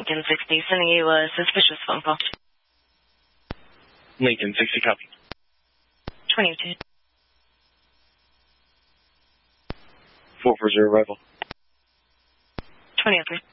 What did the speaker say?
Lincoln 60, sending you a suspicious phone call. Lincoln 60, copy. 2002. 440 arrival. 2003.